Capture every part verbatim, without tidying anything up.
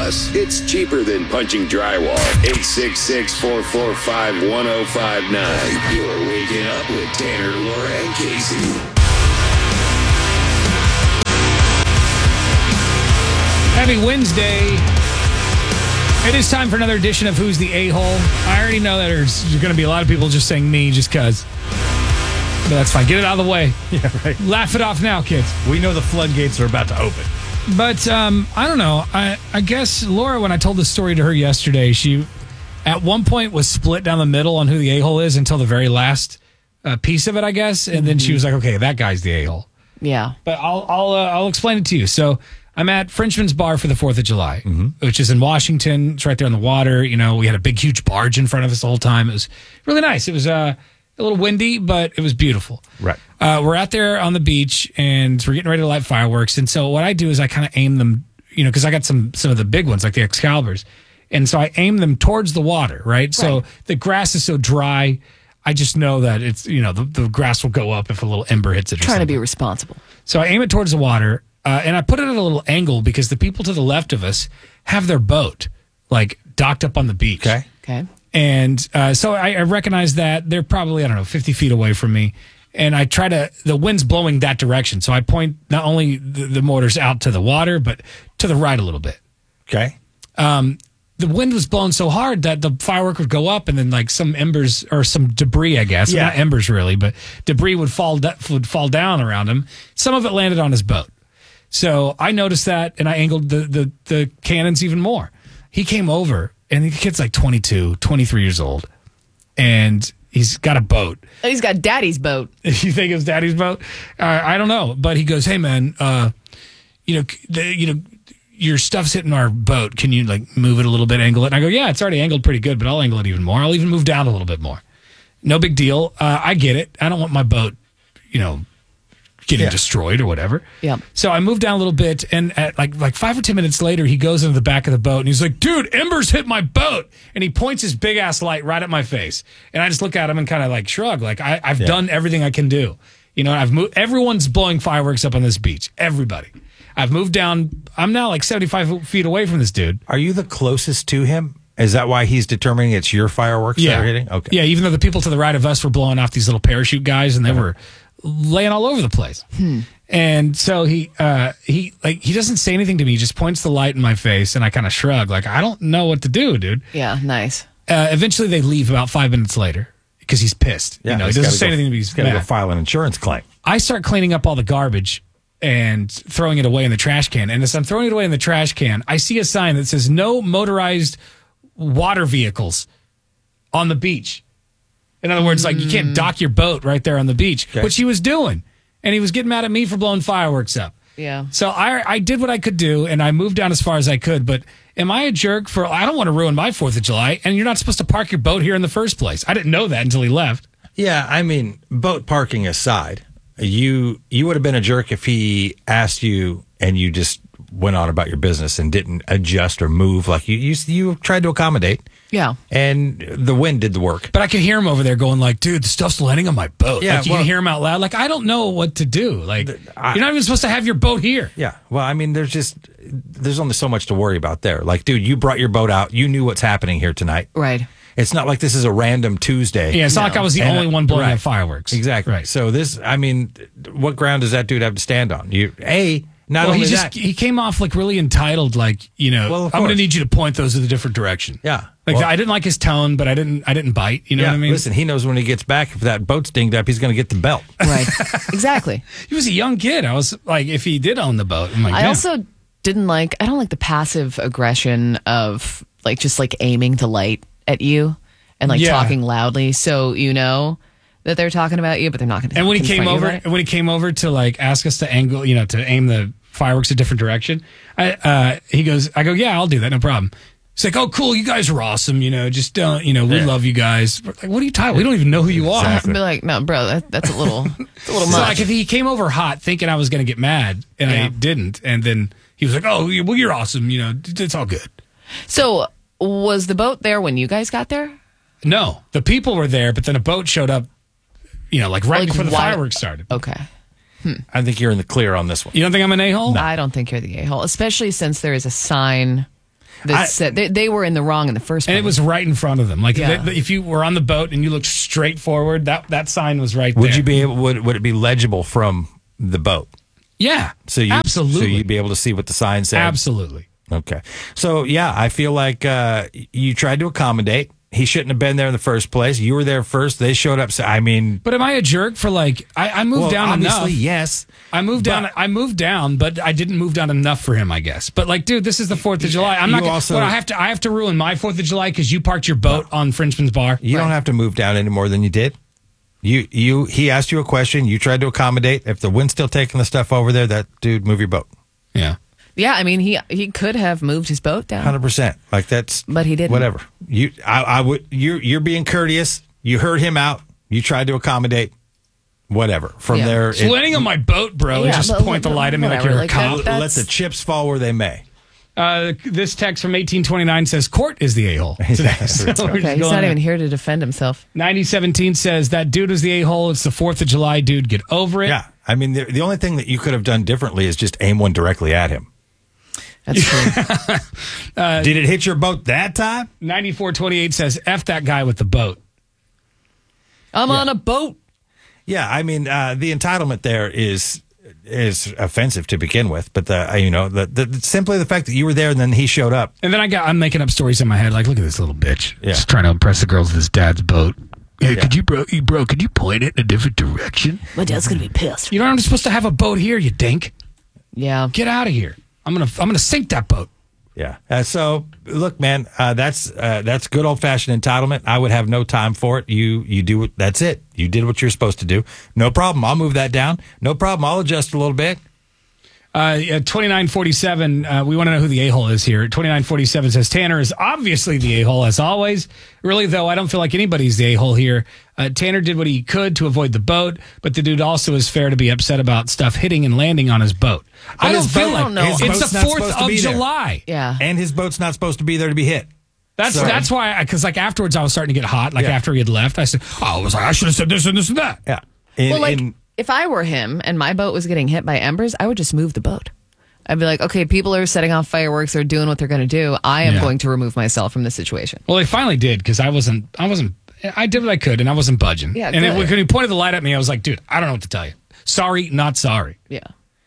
Plus, it's cheaper than punching drywall. eight six six, four four five, one oh five nine. You're waking up with Tanner, Laura, and Casey. Happy Wednesday. It is time for another edition of Who's the A-Hole. I already know that there's going to be a lot of people just saying me just because. But that's fine. Get it out of the way. Yeah, right. Laugh it off now, kids. We know the floodgates are about to open. But um, I don't know. I, I guess Laura, when I told the story to her yesterday, she at one point was split down the middle on who the A-hole is until the very last uh, piece of it, I guess. And mm-hmm. then she was like, okay, that guy's the A-hole. Yeah. But I'll I'll uh, I'll explain it to you. So I'm at Frenchman's Bar for the fourth of July, mm-hmm. which is in Washington. It's right there on the water. You know, we had a big, huge barge in front of us the whole time. It was really nice. It was uh, a little windy, but it was beautiful. Right. Uh, we're out there on the beach, and we're getting ready to light fireworks. And so what I do is I kind of aim them, you know, because I got some some of the big ones, like the Excaliburs. And so I aim them towards the water, right? right? So the grass is so dry, I just know that it's, you know, the, the grass will go up if a little ember hits it or Trying something. to be responsible. So I aim it towards the water. Uh, and I put it at a little angle because the people to the left of us have their boat, like, docked up on the beach. Okay. Okay. And uh, so I, I recognize that they're probably, I don't know, fifty feet away from me. And I try to, the wind's blowing that direction. So I point not only the, the motors out to the water, but to the right a little bit. Okay. Um, the wind was blowing so hard that the firework would go up and then, like, some embers or some debris, I guess. Yeah. Not embers, really, but debris would fall, would fall down around him. Some of it landed on his boat. So I noticed that, and I angled the, the, the cannons even more. He came over, and the kid's like twenty-two, twenty-three years old, and he's got a boat. Oh, he's got daddy's boat. You think it's daddy's boat? Uh, I don't know, but he goes, "Hey, man, uh, you know, the, you know, your stuff's hitting our boat. Can you, like, move it a little bit, angle it?" And I go, "Yeah, it's already angled pretty good, but I'll angle it even more. I'll even move down a little bit more. No big deal. Uh, I get it. I don't want my boat, you know, getting yeah. destroyed or whatever." Yeah. So I moved down a little bit, and at like like five or ten minutes later, he goes into the back of the boat, and he's like, "Dude, embers hit my boat," and he points his big ass light right at my face, and I just look at him and kind of like shrug, like I, I've yeah. done everything I can do. You know, I've moved. Everyone's blowing fireworks up on this beach. Everybody. I've moved down. I'm now like seventy-five feet away from this dude. Are you the closest to him? Is that why he's determining it's your fireworks Yeah. that are hitting? Okay. Yeah. Even though the people to the right of us were blowing off these little parachute guys, and they uh-huh. were laying all over the place. Hmm. And so he, uh, he, like, he doesn't say anything to me. He just points the light in my face, and I kind of shrug, like, I don't know what to do, dude. Yeah, nice. Uh, eventually, they leave about five minutes later because he's pissed. Yeah, you know, he he's doesn't gotta say go, anything to me. He's He's got to go mad. file an insurance claim. I start cleaning up all the garbage and throwing it away in the trash can. And as I'm throwing it away in the trash can, I see a sign that says "No motorized water vehicles on the beach." In other words, like, you can't dock your boat right there on the beach, Okay. which he was doing. And he was getting mad at me for blowing fireworks up. Yeah. So I I did what I could do, and I moved down as far as I could. But am I a jerk for, I don't want to ruin my fourth of July, and you're not supposed to park your boat here in the first place. I didn't know that until he left. Yeah, I mean, boat parking aside, you you would have been a jerk if he asked you and you just went on about your business and didn't adjust or move like you you, you tried to accommodate. Yeah. And the wind did the work. But I could hear him over there going like, "Dude, the stuff's landing on my boat." Yeah, like, you well- can hear him out loud. Like, I don't know what to do. Like, I- you're not even supposed to have your boat here. Yeah. Well, I mean, there's just, there's only so much to worry about there. Like, dude, you brought your boat out. You knew what's happening here tonight. Right. It's not like this is a random Tuesday. Yeah, it's not like I was the And, only one blowing right. the fireworks. Exactly. Right. So this, I mean, what ground does that dude have to stand on? You, A, not well, only he just that. he came off like really entitled, like, you know, Well, of I'm going to course. need you to point those in a different direction. Yeah. Like, Well- I didn't like his tone, but I didn't I didn't bite. You know yeah, what I mean? listen, he knows when he gets back, if that boat's dinged up, he's going to get the belt. Right. Exactly. He was a young kid. I was like, if he did own the boat, I'm like, I yeah. also didn't like, I don't like the passive aggression of, like, just, like, aiming to light at you and, like, Yeah. talking loudly so you know that they're talking about you, but they're not going to. And when he came over, when he came over to like ask us to angle, you know, to aim the fireworks a different direction, I, uh, he goes, I go, "Yeah, I'll do that, no problem." He's like, "Oh, cool, you guys are awesome. You know, just don't, you know, we Yeah. love you guys." We're like, what are you talking? We don't even know who you are. Exactly. I'd be like, no, bro, that, that's a little, it's a little So much. like, if he came over hot, thinking I was going to get mad, and I Yeah. didn't, and then he was like, "Oh, well, you're awesome. You know, it's all good." So was the boat there when you guys got there? No, the people were there, but then a boat showed up. You know, like right Like, before the why- fireworks started. Okay. I think you're in the clear on this one. You don't think I'm an a-hole? I don't think you're the a-hole, especially since there is a sign that I- said they, they were in the wrong in the first And place. it was right in front of them. Like Yeah. the- the- if you were on the boat and you looked straight forward, that, that sign was right Would there. you be able? Would would it be legible from the boat? Yeah. So you absolutely. So you'd be able to see what the sign said. Absolutely. Okay. So yeah, I feel like uh, you tried to accommodate. He shouldn't have been there in the first place. You were there first. They showed up. So, I mean, But am I a jerk for like I, I moved well, down obviously, enough? yes. I moved down. But- I moved down, but I didn't move down enough for him, I guess. But like, dude, this is the Fourth of July. I'm You not. Gonna, also- what, I have to. I have to ruin my Fourth of July because you parked your boat on Frenchman's Bar. You don't have to move down any more than you did. You you he asked you a question. You tried to accommodate. If the wind's still taking the stuff over there, that dude, move your boat. Yeah. yeah, I mean he he could have moved his boat down. Hundred percent. Like that's. But he didn't. Whatever. You. I. I would. You're. You're being courteous. You heard him out. You tried to accommodate. Whatever. From Yeah. there. It's landing on my boat, bro. and Yeah, just but- point the light at me like whatever, you're a like cop. that- let that's- the chips fall where they may. Uh, this text from eighteen twenty-nine says Court is the a-hole today. So we're just Okay, he's going not on. even here to defend himself. ninety seventeen says that dude is the a-hole. It's the Fourth of July, dude. Get over it. Yeah. I mean, the, the only thing that you could have done differently is just aim one directly at him. That's true. Did it hit your boat that time? ninety-four twenty-eight says F that guy with the boat. I'm on a boat. Yeah, I mean, uh, the entitlement there is is offensive to begin with, but the uh, you know the, the simply the fact that you were there and then he showed up. And then I got I'm making up stories in my head like, look at this little bitch. Yeah. Just trying to impress the girls with his dad's boat. Hey, Yeah. could you bro, you bro, could you point it in a different direction? My dad's gonna be pissed. You know I'm supposed to have a boat here, you dink. Yeah. Get out of here. I'm gonna I'm gonna sink that boat. Yeah. Uh, so look, man, uh, that's uh, that's good old fashioned entitlement. I would have no time for it. You you do it. That's it. You did what you're supposed to do. No problem. I'll move that down. No problem. I'll adjust a little bit. Uh, at twenty-nine forty-seven, uh, we want to know who the a-hole is here. twenty-nine forty-seven says Tanner is obviously the a-hole as always. Really, though, I don't feel like anybody's the a-hole here. Uh, Tanner did what he could to avoid the boat, but the dude also is fair to be upset about stuff hitting and landing on his boat. I don't his feel boat- like I don't know. his it's boat's the not Fourth supposed to of be there. July. Yeah. And his boat's not supposed to be there to be hit. That's So- that's why because like afterwards I was starting to get hot. Like Yeah. after he had left, I said, "Oh, I was like I should have said this and this and that." Yeah. In, Well, like in- if I were him and my boat was getting hit by embers, I would just move the boat. I'd be like, okay, people are setting off fireworks. They're doing what they're going to do. I am Yeah. going to remove myself from this situation. Well, he finally did because I wasn't. I wasn't. I did what I could, and I wasn't budging. Yeah, and it, good. when he pointed the light at me, I was like, "Dude, I don't know what to tell you. Sorry, not sorry." Yeah.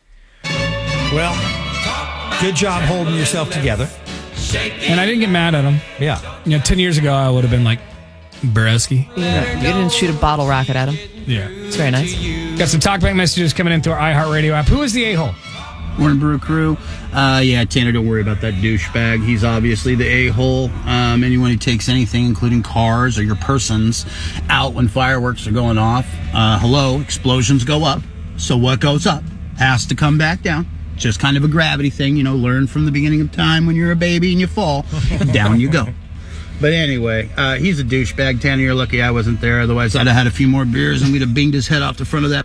well, good job holding yourself together. And I didn't get mad at him. Yeah. You know, ten years ago, I would have been like, "Brewski." You, know, you didn't shoot a bottle rocket at him. Yeah. It's very nice. Got some talkback messages coming in through our iHeartRadio app. Who is the a-hole? Morning Brew Crew. Uh, yeah, Tanner, don't worry about that douchebag. He's obviously the a-hole. Um, anyone who takes anything, including cars or your persons, out when fireworks are going off. Uh, hello, explosions go up. So what goes up has to come back down. Just kind of a gravity thing, you know, learn from the beginning of time when you're a baby and you fall. Down you go. But anyway, uh, he's a douchebag. Tanner, you're lucky I wasn't there. Otherwise, I'd have had a few more beers and we'd have binged his head off the front of that.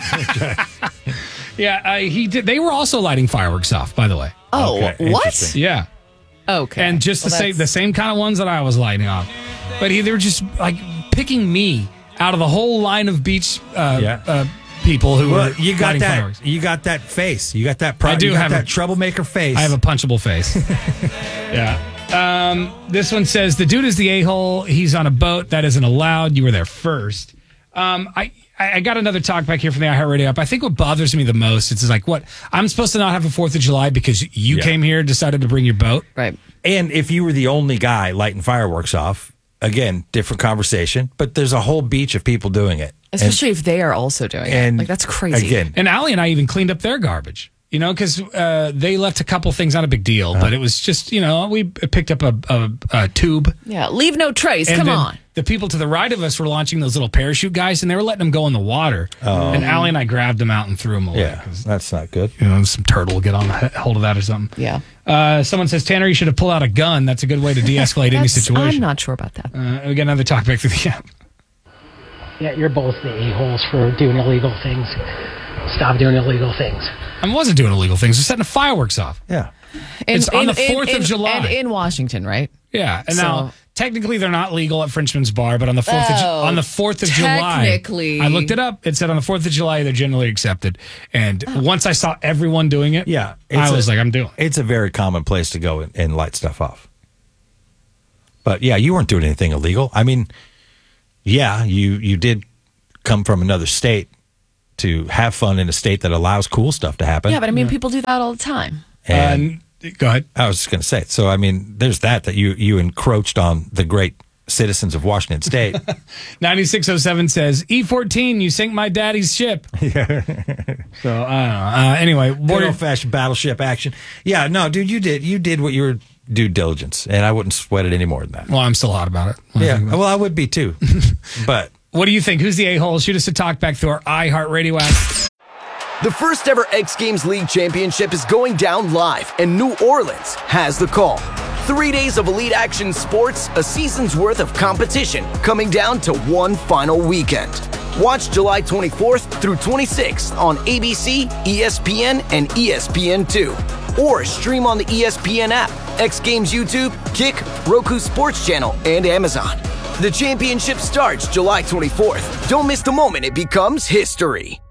Yeah, uh, he did. They were also lighting fireworks off, by the way. Oh, Okay, what? interesting. Yeah. Okay. And just the Well, same, the that's- same kind of ones that I was lighting off. But he, they were just like picking me out of the whole line of beach uh, Yeah. uh, people who Well, were you got lighting that. fireworks. You got that face. You got that. Pro- I do you got have that a- troublemaker face. I have a punchable face. Yeah. Um, this one says the dude is the a-hole. He's on a boat. That isn't allowed. You were there first. Um, I, I I got another talk back here from the iHeartRadio app. I think what bothers me the most is like, what I'm supposed to not have a Fourth of July because you Yeah. came here, decided to bring your boat. Right. And if you were the only guy lighting fireworks off, again, different conversation. But there's a whole beach of people doing it. Especially if they are also doing and, it. Like, that's crazy. Again, And Allie and I even cleaned up their garbage. You know, because uh, they left a couple things, not a big deal, but it was just, you know, we picked up a, a, a tube. Yeah. Leave no trace. And Come then on. The people to the right of us were launching those little parachute guys, and they were letting them go in the water. And Allie and I grabbed them out and threw them away. yeah, 'cause, that's not good. you know, some turtle will get on the he- hold of that or something. Yeah. Uh, someone says, Tanner, you should have pulled out a gun. That's a good way to de-escalate any That's- situation. I'm not sure about that. Uh, we got another talk back through the app. Yeah, you're both the a-holes for doing illegal things. Stop doing illegal things. I wasn't doing illegal things. We're setting the fireworks off. Yeah. It's on the fourth of July. And in Washington, right? Yeah. And So- now technically they're not legal at Frenchman's Bar, but on the fourth of, Ju- Oh, on the fourth of July, technically. I looked it up. It said on the fourth of July they're generally accepted. And once I saw everyone doing it, Yeah, I it's was a- like, I'm doing it. It's a very common place to go and, and light stuff off. But yeah, you weren't doing anything illegal. I mean, yeah, you you did come from another state to have fun in a state that allows cool stuff to happen. Yeah, but I mean, people do that all the time. And Um, go ahead. I was just going to say, so I mean, there's that that you you encroached on the great citizens of Washington State. ninety-six oh seven says, E fourteen, you sank my daddy's ship. Yeah. So, I don't know. Uh, anyway, Good Warrior, old fashioned battleship action. Yeah, no, dude, you did you did what you were due diligence, and I wouldn't sweat it any more than that. well, I'm still hot about it. When I Yeah, think about it. well, I would be too, but. What do you think? Who's the a-hole? Shoot us a talk back through our iHeartRadio app. The first ever X Games League Championship is going down live, and New Orleans has the call. Three days of elite action sports, a season's worth of competition, coming down to one final weekend. Watch July twenty-fourth through twenty-sixth on A B C, E S P N, and E S P N two. Or stream on the E S P N app, X Games YouTube, Kick, Roku Sports Channel, and Amazon. The championship starts July twenty-fourth. Don't miss the moment it becomes history.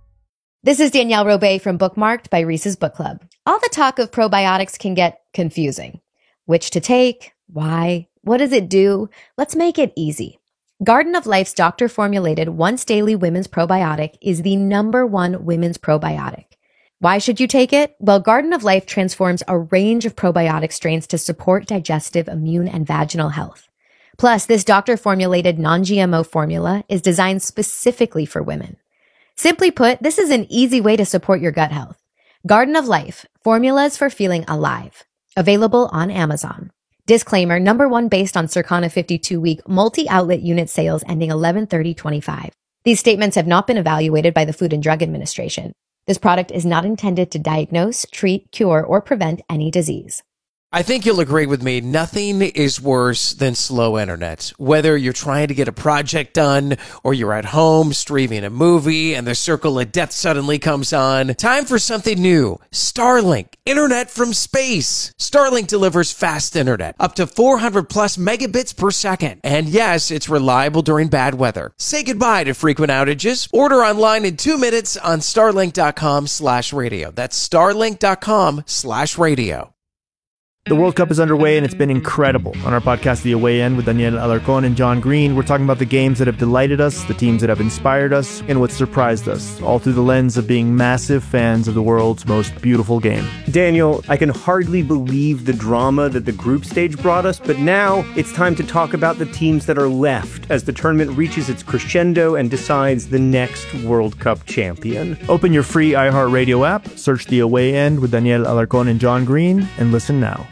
This is Danielle Robay from Bookmarked by Reese's Book Club. All the talk of probiotics can get confusing. Which to take? Why? What does it do? Let's make it easy. Garden of Life's doctor-formulated once-daily women's probiotic is the number one women's probiotic. Why should you take it? Well, Garden of Life transforms a range of probiotic strains to support digestive, immune, and vaginal health. Plus, this doctor-formulated non-G M O formula is designed specifically for women. Simply put, this is an easy way to support your gut health. Garden of Life, formulas for feeling alive. Available on Amazon. Disclaimer, number one based on Circana fifty-two week multi-outlet unit sales ending eleven thirty twenty-five. These statements have not been evaluated by the Food and Drug Administration. This product is not intended to diagnose, treat, cure, or prevent any disease. I think you'll agree with me. Nothing is worse than slow internet. Whether you're trying to get a project done or you're at home streaming a movie and the circle of death suddenly comes on. Time for something new. Starlink. Internet from space. Starlink delivers fast internet. Up to four hundred plus megabits per second. And yes, it's reliable during bad weather. Say goodbye to frequent outages. Order online in two minutes on starlink.com slash radio. That's starlink.com slash radio. The World Cup is underway and it's been incredible. On our podcast, The Away End, with Daniel Alarcón and John Green, we're talking about the games that have delighted us, the teams that have inspired us, and what surprised us, all through the lens of being massive fans of the world's most beautiful game. Daniel, I can hardly believe the drama that the group stage brought us, but now it's time to talk about the teams that are left as the tournament reaches its crescendo and decides the next World Cup champion. Open your free iHeartRadio app, search The Away End with Daniel Alarcón and John Green, and listen now.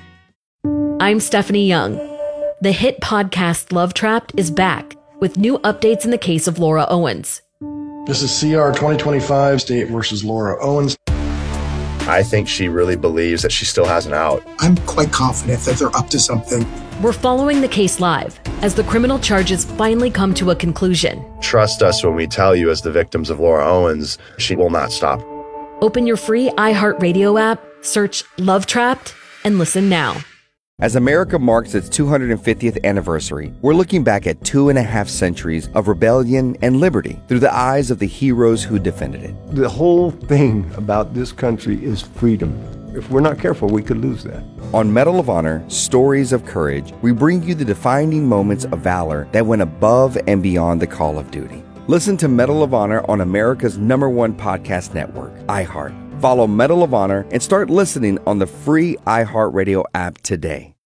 I'm Stephanie Young. The hit podcast Love Trapped is back with new updates in the case of Laura Owens. This is C R twenty twenty-five, State versus Laura Owens. I think she really believes that she still has an out. I'm quite confident that they're up to something. We're following the case live as the criminal charges finally come to a conclusion. Trust us when we tell you, as the victims of Laura Owens, she will not stop. Open your free iHeartRadio app, search Love Trapped, and listen now. As America marks its two hundred fiftieth anniversary, we're looking back at two and a half centuries of rebellion and liberty through the eyes of the heroes who defended it. The whole thing about this country is freedom. If we're not careful, we could lose that. On Medal of Honor, Stories of Courage, we bring you the defining moments of valor that went above and beyond the call of duty. Listen to Medal of Honor on America's number one podcast network, iHeart. Follow Medal of Honor and start listening on the free iHeartRadio app today.